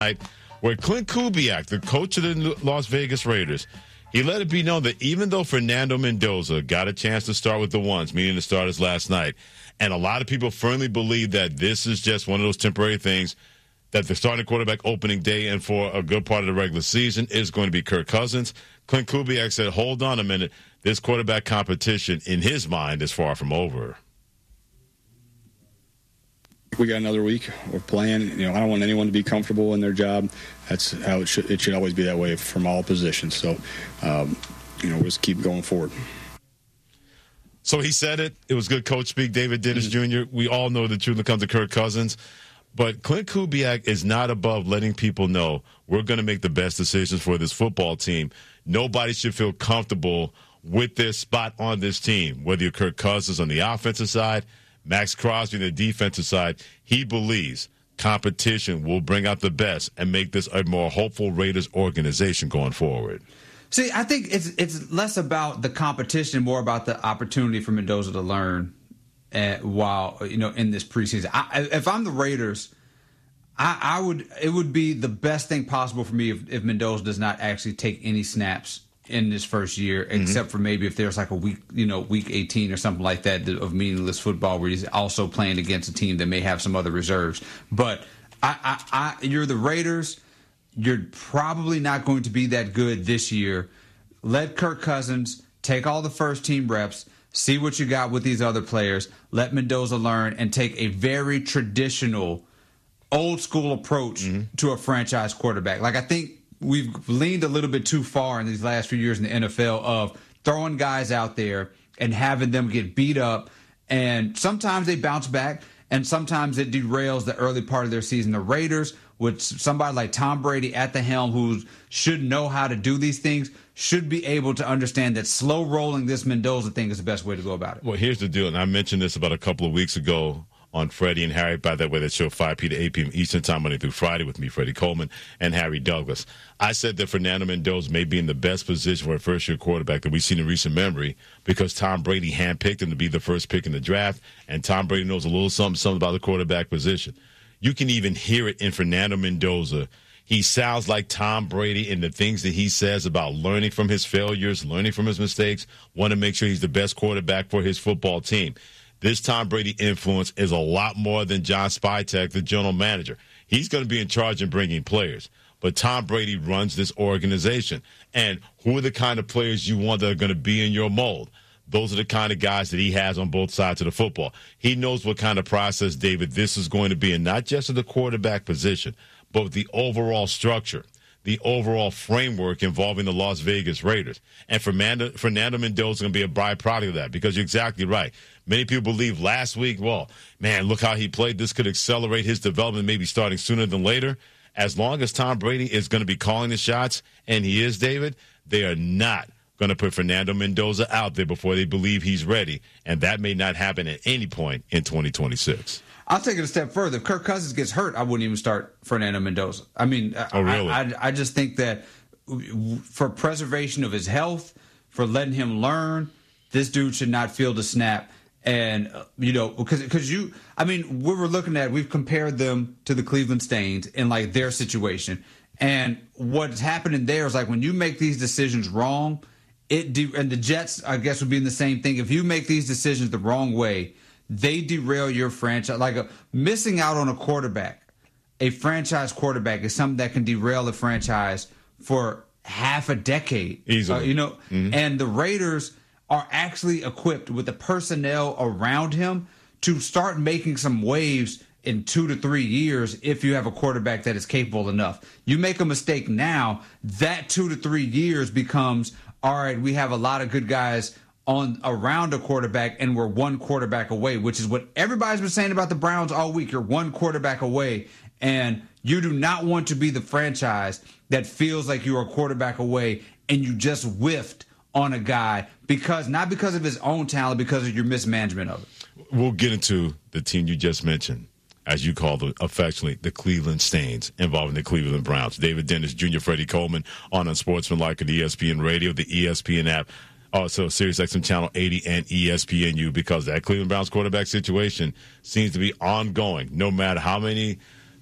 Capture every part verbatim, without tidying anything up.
where Clint Kubiak, the coach of the Las Vegas Raiders, he let it be known that even though Fernando Mendoza got a chance to start with the ones, meaning the starters last night, and a lot of people firmly believe that this is just one of those temporary things, that the starting quarterback opening day and for a good part of the regular season is going to be Kirk Cousins. Clint Kubiak said, hold on a minute, this quarterback competition in his mind is far from over. We got another week. We're playing. You know, I don't want anyone to be comfortable in their job. That's how it should. It should always be that way from all positions. So, um, you know, we'll just keep going forward. So he said it. It was good coach speak. David Dennis mm-hmm. Junior We all know the truth when it comes to Kirk Cousins. But Clint Kubiak is not above letting people know we're going to make the best decisions for this football team. Nobody should feel comfortable with their spot on this team, whether you're Kirk Cousins on the offensive side, Max Crosby on the defensive side. He believes competition will bring out the best and make this a more hopeful Raiders organization going forward. See, I think it's it's less about the competition, more about the opportunity for Mendoza to learn uh, while, you know, in this preseason. I, if I'm the Raiders, I, I would it would be the best thing possible for me if, if Mendoza does not actually take any snaps in this first year, except mm-hmm. for maybe if there's like a week, you know, week eighteen or something like that of meaningless football where he's also playing against a team that may have some other reserves. But I, I, I, you're the Raiders. You're probably not going to be that good this year. Let Kirk Cousins take all the first team reps, see what you got with these other players. Let Mendoza learn and take a very traditional, old school approach mm-hmm. to a franchise quarterback. Like I think we've leaned a little bit too far in these last few years in the N F L of throwing guys out there and having them get beat up. And sometimes they bounce back, and sometimes it derails the early part of their season. The Raiders, with somebody like Tom Brady at the helm who should know how to do these things, should be able to understand that slow rolling this Mendoza thing is the best way to go about it. Well, here's the deal, and I mentioned this about a couple of weeks ago on Freddie and Harry, by that way, that show five p to eight p.m. Eastern Time, Monday through Friday, with me, Freddie Coleman, and Harry Douglas. I said that Fernando Mendoza may be in the best position for a first-year quarterback that we've seen in recent memory because Tom Brady handpicked him to be the first pick in the draft, and Tom Brady knows a little something, something about the quarterback position. You can even hear it in Fernando Mendoza. He sounds like Tom Brady in the things that he says about learning from his failures, learning from his mistakes, want to make sure he's the best quarterback for his football team. This Tom Brady influence is a lot more than John Spytek, the general manager. He's going to be in charge of bringing players. But Tom Brady runs this organization. And who are the kind of players you want that are going to be in your mold? Those are the kind of guys that he has on both sides of the football. He knows what kind of process, David, this is going to be, and not just in the quarterback position, but with the overall structure, the overall framework involving the Las Vegas Raiders. And Fernando, Fernando Mendoza is going to be a byproduct of that, because you're exactly right. Many people believe last week, well, man, look how he played. This could accelerate his development, maybe starting sooner than later. As long as Tom Brady is going to be calling the shots, and he is, David, they are not going to put Fernando Mendoza out there before they believe he's ready, and that may not happen at any point in twenty twenty-six. I'll take it a step further. If Kirk Cousins gets hurt, I wouldn't even start Fernando Mendoza. I mean, oh, really? I, I, I just think that for preservation of his health, for letting him learn, this dude should not field a snap. And, uh, you know, because because you, I mean, we were looking at, we've compared them to the Cleveland Stains in, like, their situation. And what's happening there is, like, when you make these decisions wrong, it de- and the Jets, I guess, would be in the same thing. If you make these decisions the wrong way, they derail your franchise. Like, a, missing out on a quarterback, a franchise quarterback, is something that can derail a franchise for half a decade. Easily. Uh, you know, mm-hmm. And the Raiders are actually equipped with the personnel around him to start making some waves in two to three years if you have a quarterback that is capable enough. You make a mistake now, that two to three years becomes, all right, we have a lot of good guys on around a quarterback, and we're one quarterback away, which is what everybody's been saying about the Browns all week. You're one quarterback away, and you do not want to be the franchise that feels like you're a quarterback away and you just whiffed on a guy, because not because of his own talent, because of your mismanagement of it. We'll get into the team you just mentioned, as you call them affectionately, the Cleveland Stains, involving the Cleveland Browns. David Dennis Junior, Freddie Coleman on Unsportsmanlike at E S P N Radio, the E S P N app, also SiriusXM Channel eighty and E S P N U, because that Cleveland Browns quarterback situation seems to be ongoing, no matter how many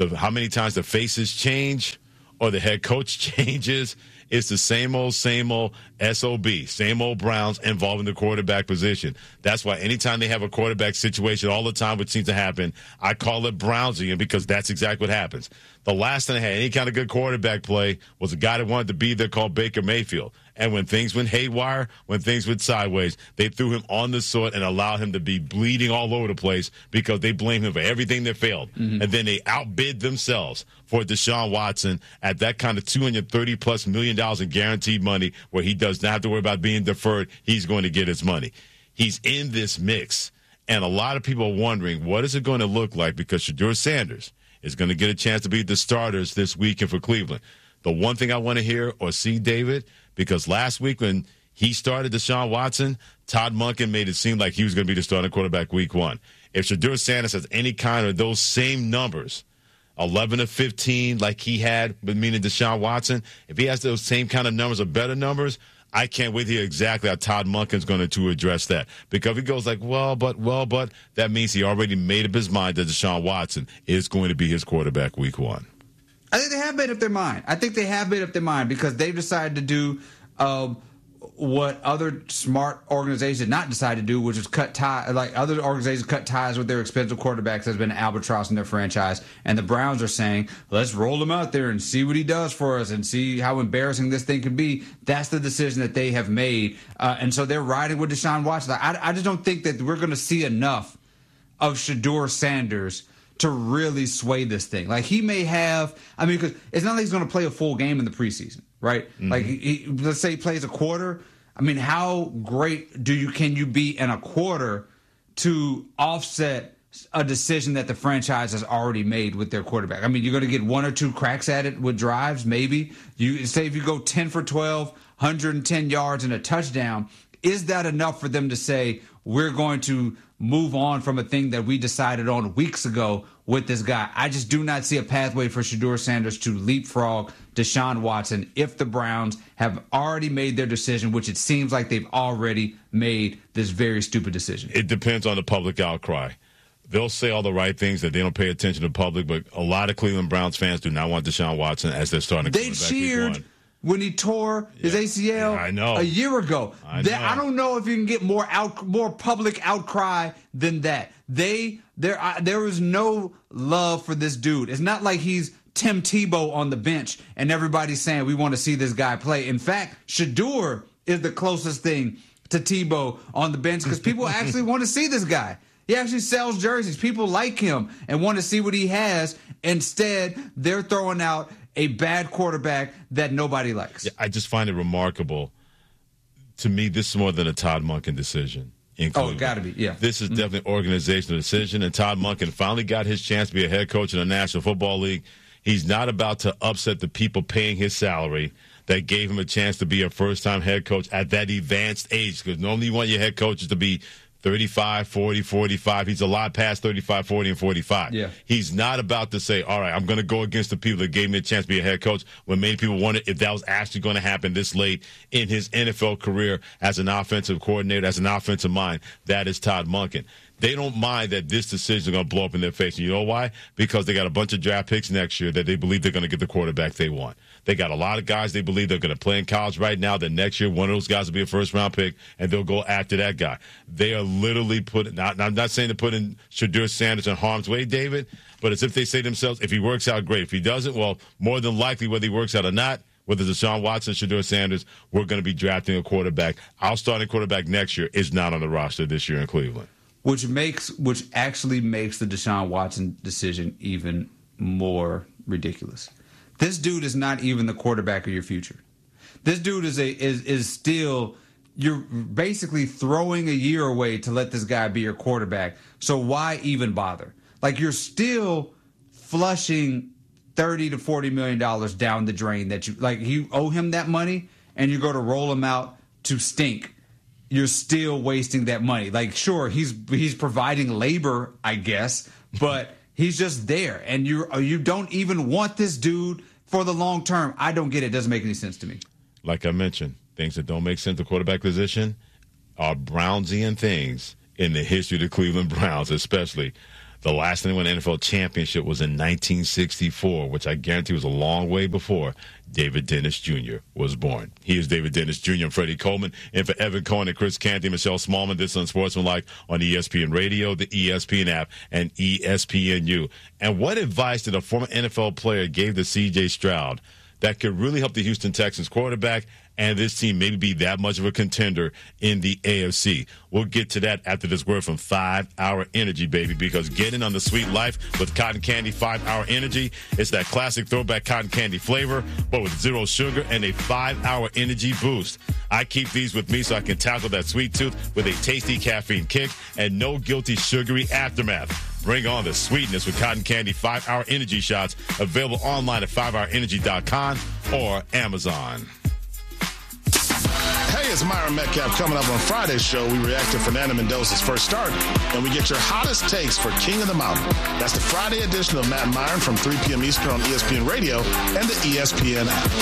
the how many times the faces change or the head coach changes. It's the same old, same old S O B, same old Browns involving the quarterback position. That's why anytime they have a quarterback situation all the time, which seems to happen, I call it Brownsian because that's exactly what happens. The last time they had any kind of good quarterback play was a guy that wanted to be there called Baker Mayfield. And when things went haywire, when things went sideways, they threw him on the sword and allowed him to be bleeding all over the place because they blamed him for everything that failed. Mm-hmm. And then they outbid themselves for Deshaun Watson at that kind of two hundred thirty plus million dollars in guaranteed money where he does not have to worry about being deferred. He's going to get his money. He's in this mix. And a lot of people are wondering, what is it going to look like? Because Shedeur Sanders is going to get a chance to be the starters this weekend for Cleveland. The one thing I want to hear or see, David, because last week when he started Deshaun Watson, Todd Monken made it seem like he was going to be the starting quarterback week one. If Shedeur Sanders has any kind of those same numbers, eleven to fifteen like he had, but meaning Deshaun Watson, if he has those same kind of numbers or better numbers, I can't wait to hear exactly how Todd Monken's going to, to address that. Because if he goes like, well, but, well, but, that means he already made up his mind that Deshaun Watson is going to be his quarterback week one. I think they have made up their mind. I think they have made up their mind because they've decided to do um, what other smart organizations did not decide to do, which is cut ties. Like other organizations cut ties with their expensive quarterbacks has been an albatross in their franchise. And the Browns are saying, let's roll him out there and see what he does for us and see how embarrassing this thing could be. That's the decision that they have made. Uh, and so they're riding with Deshaun Watson. I, I just don't think that we're going to see enough of Shedeur Sanders to really sway this thing. Like he may have, I mean, because it's not like he's going to play a full game in the preseason, right? Mm-hmm. Like he, let's say he plays a quarter. I mean, how great do you can you be in a quarter to offset a decision that the franchise has already made with their quarterback? I mean, you're going to get one or two cracks at it with drives, maybe. You say if you go ten for twelve, one hundred ten yards and a touchdown, is that enough for them to say we're going to move on from a thing that we decided on weeks ago with this guy? I just do not see a pathway for Shedeur Sanders to leapfrog Deshaun Watson if the Browns have already made their decision, which it seems like they've already made this very stupid decision. It depends on the public outcry. They'll say all the right things that they don't pay attention to the public, but a lot of Cleveland Browns fans do not want Deshaun Watson as their starting they quarterback. They cheered when he tore his yeah. A C L yeah, I know. a year ago. I, that, know. I don't know if you can get more out, more public outcry than that. They there uh, there is no love for this dude. It's not like he's Tim Tebow on the bench and everybody's saying we want to see this guy play. In fact, Shedeur is the closest thing to Tebow on the bench because people actually want to see this guy. He actually sells jerseys. People like him and want to see what he has. Instead, they're throwing out a bad quarterback that nobody likes. Yeah, I just find it remarkable. To me, this is more than a Todd Monken decision. Oh, it got to be, yeah. This is mm-hmm. definitely an organizational decision, and Todd Monken finally got his chance to be a head coach in the National Football League. He's not about to upset the people paying his salary that gave him a chance to be a first-time head coach at that advanced age, because normally you want your head coaches to be thirty-five, forty, forty-five. He's a lot past thirty-five, forty, and forty-five. Yeah. He's not about to say, all right, I'm going to go against the people that gave me a chance to be a head coach, when many people wondered if that was actually going to happen this late in his N F L career as an offensive coordinator, as an offensive mind. That is Todd Monken. They don't mind that this decision is going to blow up in their face. And you know why? Because they got a bunch of draft picks next year that they believe they're going to get the quarterback they want. They got a lot of guys they believe they're going to play in college right now that next year one of those guys will be a first-round pick, and they'll go after that guy. They are literally putting – I'm not saying to put in Shedeur Sanders in harm's way, David, but it's if they say to themselves, if he works out, great. If he doesn't, well, more than likely whether he works out or not, whether it's Deshaun Watson, Shedeur Sanders, we're going to be drafting a quarterback. Our starting quarterback next year is not on the roster this year in Cleveland. Which makes, which actually makes the Deshaun Watson decision even more ridiculous. This dude is not even the quarterback of your future. This dude is a is is still, you're basically throwing a year away to let this guy be your quarterback. So why even bother? Like, you're still flushing thirty to forty million dollars down the drain that you like. You owe him that money, and you go to roll him out to stink. You're still wasting that money. Like, sure, he's he's providing labor, I guess, but he's just there, and you you don't even want this dude for the long term. I don't get it. It doesn't make any sense to me. Like I mentioned, things that don't make sense to quarterback position are Brownsian things in the history of the Cleveland Browns, especially. The last time they won an N F L championship was in nineteen sixty-four, which I guarantee was a long way before David Dennis Junior was born. He is David Dennis Junior I'm Freddie Coleman. And for Evan Cohen and Chris Canty, Michelle Smallman, this is Unsportsmanlike on E S P N Radio, the E S P N app, and E S P N U. And what advice did a former N F L player give to C J Stroud that could really help the Houston Texans quarterback and this team maybe be that much of a contender in the A F C? We'll get to that after this word from five hour Energy, baby, because getting on the sweet life with Cotton Candy five hour Energy, it's that classic throwback cotton candy flavor, but with zero sugar and a five hour energy boost. I keep these with me so I can tackle that sweet tooth with a tasty caffeine kick and no guilty sugary aftermath. Bring on the sweetness with Cotton Candy five hour Energy shots, available online at five hour energy dot com or Amazon. Hey, it's Myron Metcalf. Coming up on Friday's show, we react to Fernando Mendoza's first start, and we get your hottest takes for King of the Mountain. That's the Friday edition of Matt and Myron from three p.m. Eastern on E S P N Radio and the E S P N app.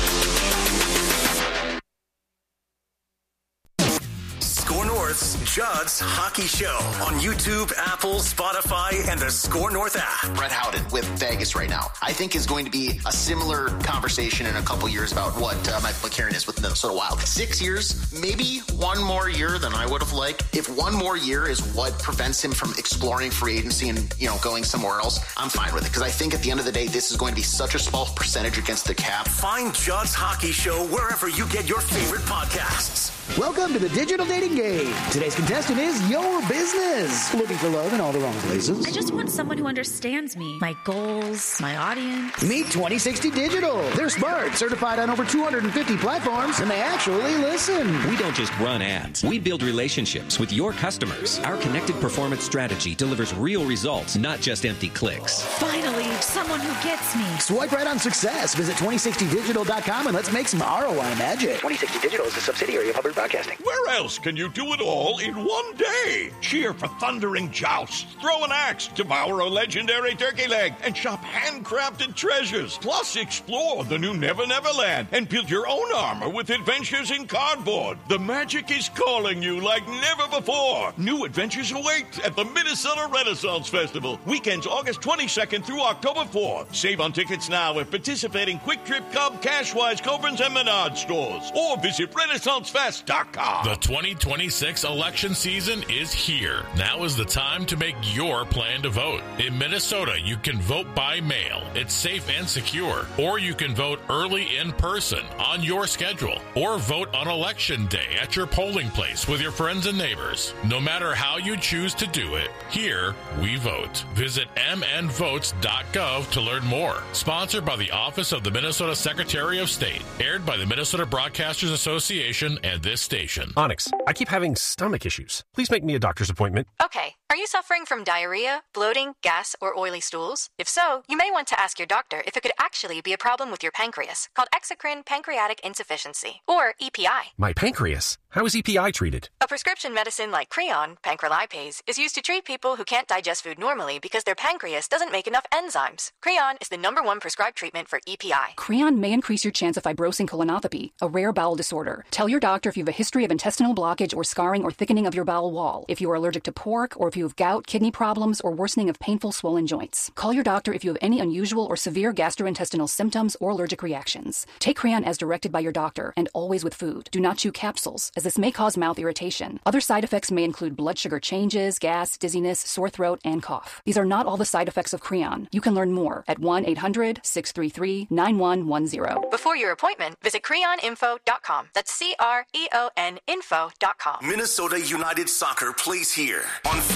Score North's Judd's Hockey Show on YouTube, Apple, Spotify, and the Score North app. Brett Howden with Vegas right now, I think is going to be a similar conversation in a couple years about what uh, Michael McCarron is with the Minnesota Wild. Six years, maybe one more year than I would have liked. If one more year is what prevents him from exploring free agency and, you know, going somewhere else, I'm fine with it. Because I think at the end of the day, this is going to be such a small percentage against the cap. Find Judd's Hockey Show wherever you get your favorite podcasts. Welcome to the Digital Dating Game. Today's contestant is your business. Looking for love in all the wrong places. I just want someone who understands me, my goals, my audience. Meet twenty sixty Digital. They're smart, certified on over two hundred fifty platforms, and they actually listen. We don't just run ads. We build relationships with your customers. Our connected performance strategy delivers real results, not just empty clicks. Finally, someone who gets me. Swipe right on success. Visit twenty sixty digital dot com and let's make some R O I magic. twenty sixty Digital is a subsidiary of Hubbard Broadcasting. Where else can you do it all in one day? Cheer for thundering jousts, throw an axe, devour a legendary turkey leg, and shop handcrafted treasures. Plus, explore the new Never Never Land and build your own armor with adventures in cardboard. The magic is calling you like never before. New adventures await at the Minnesota Renaissance Festival. Weekends August twenty-second through October fourth. Save on tickets now at participating Quick Trip, Cub, Cashwise, Cobrins, and Menard stores. Or visit Renaissance Fest dot com. The twenty twenty-six election season is here. Now is the time to make your plan to vote. In Minnesota, you can vote by mail. It's safe and secure. Or you can vote early in person on your schedule. Or vote on election day at your polling place with your friends and neighbors. No matter how you choose to do it, here we vote. Visit m n votes dot gov to learn more. Sponsored by the Office of the Minnesota Secretary of State. Aired by the Minnesota Broadcasters Association and this station. Onyx, I keep having stomach issues. Please make me a doctor's appointment. Okay. Are you suffering from diarrhea, bloating, gas, or oily stools? If so, you may want to ask your doctor if it could actually be a problem with your pancreas, called exocrine pancreatic insufficiency, or E P I. My pancreas? How is E P I treated? A prescription medicine like Creon, pancrelipase, is used to treat people who can't digest food normally because their pancreas doesn't make enough enzymes. Creon is the number one prescribed treatment for E P I. Creon may increase your chance of fibrosing colonopathy, a rare bowel disorder. Tell your doctor if you have a history of intestinal blockage or scarring or thickening of your bowel wall, if you are allergic to pork, or if you have gout, kidney problems, or worsening of painful swollen joints. Call your doctor if you have any unusual or severe gastrointestinal symptoms or allergic reactions. Take Creon as directed by your doctor, and always with food. Do not chew capsules, as this may cause mouth irritation. Other side effects may include blood sugar changes, gas, dizziness, sore throat, and cough. These are not all the side effects of Creon. You can learn more at one eight hundred six three three nine one one zero. Before your appointment, visit creon info dot com. That's C R E O N info dot com. Minnesota United Soccer plays here on